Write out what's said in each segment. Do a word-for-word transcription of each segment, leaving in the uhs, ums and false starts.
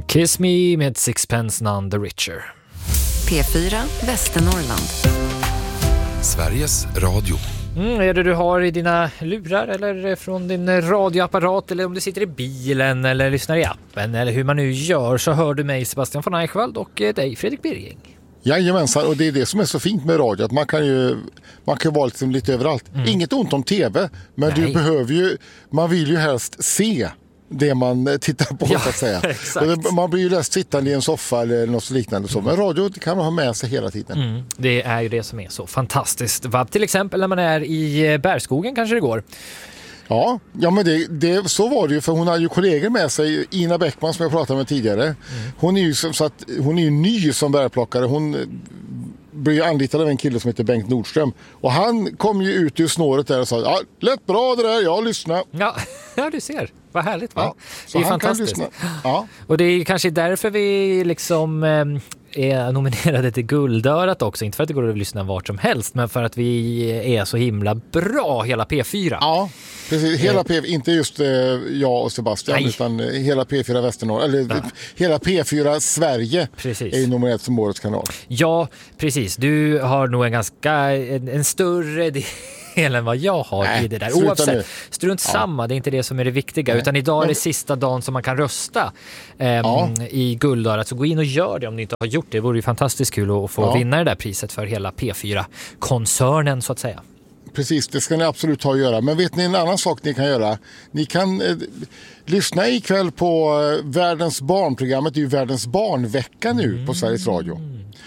Kiss Me med Sixpence None the Richer. P fyra Västernorrland. Sveriges Radio. Mm, är det du har i dina lurar eller från din radioapparat, eller om du sitter i bilen eller lyssnar i appen eller hur man nu gör, så hör du mig, Sebastian von Eichwald, och dig, Fredrik Birging. Jajamensan, och det är det som är så fint med radio, att man kan ju man kan vara liksom lite överallt. Mm. Inget ont om tv, men Nej. du behöver ju, man vill ju helst se det man tittar på, ja, så att säga. Exakt. Man blir ju läst sittande i en soffa eller något liknande så. Men radio kan man ha med sig hela tiden. Mm. Det är ju det som är så fantastiskt. Till exempel när man är i Bärskogen kanske det går. Ja, ja men det, det, så var det ju, för hon har ju kollegor med sig, Ina Bäckman som jag pratade med tidigare. Mm. Hon är ju så att hon är ju ny som bärplockare. Hon blev anlitad av en kille som heter Bengt Nordström. Och han kom ju ut ur snåret där och sa, ja, lätt bra det där, jag lyssnar. Ja, ja du ser. Vad härligt, va? Ja, det är fantastiskt. Ja. Och det är kanske därför vi liksom är nominerade till Guldörat också. Inte för att det går att lyssna vart som helst, men för att vi är så himla bra, hela P fyra. Ja, precis. Hela P fyra, inte just eh, jag och Sebastian, Nej. utan hela P fyra Västernorr, eller ja. hela P fyra Sverige precis. är nominerat som årets kanal. Ja, precis. Du har nog en ganska en, en större del än vad jag har Nej, i det där. Oavsett, nu. strunt ja. samma, det är inte det som är det viktiga. Nej. Utan idag är det sista dagen som man kan rösta eh, ja. i Guldörat. Så gå in och gör det om ni inte har gjort det. Det vore ju fantastiskt kul att få ja. vinna det där priset för hela P fyra-koncernen, så att säga. Precis, det ska ni absolut ha att göra. Men vet ni en annan sak ni kan göra? Ni kan eh, lyssna ikväll på eh, Världens barnprogrammet. Det är ju Världens barnvecka nu mm. på Sveriges Radio.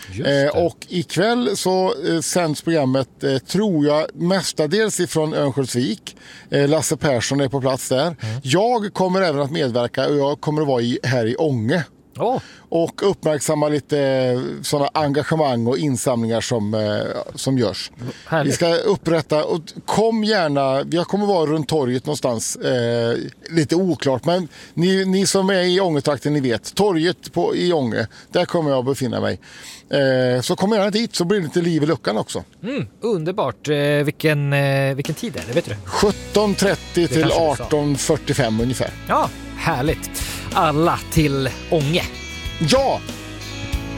Eh, och ikväll så eh, sänds programmet, eh, tror jag, mestadels ifrån Örnsköldsvik. Eh, Lasse Persson är på plats där. Mm. Jag kommer även att medverka, och jag kommer att vara i, här i Ånge. Oh. Och uppmärksamma lite sådana engagemang och insamlingar som, eh, som görs. Härligt. Vi ska upprätta, och kom gärna, jag kommer vara runt torget någonstans, eh, lite oklart, men ni, ni som är i Ångetrakten, ni vet, torget på, i Ånge, där kommer jag att befinna mig. Eh, så kom gärna dit, så blir det lite liv i luckan också. Mm, underbart. Eh, vilken, eh, vilken tid är det, vet du? sjutton trettio till arton fyrtiofem ungefär. Ja, härligt. Alla till Ånge. Ja,